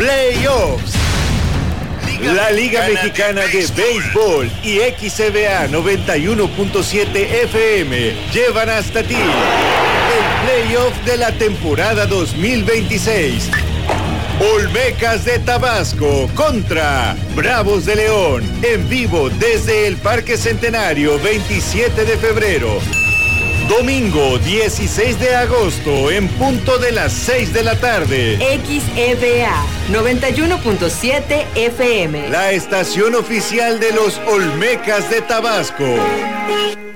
Playoffs. La Liga Mexicana de Béisbol y XCBA 91.7 FM llevan hasta ti el playoff de la temporada 2026. Olmecas de Tabasco contra Bravos de León, en vivo desde el Parque Centenario, 27 de febrero. Domingo 16 de agosto, en punto de las 6 de la tarde. XEBA 91.7 FM. La estación oficial de los Olmecas de Tabasco.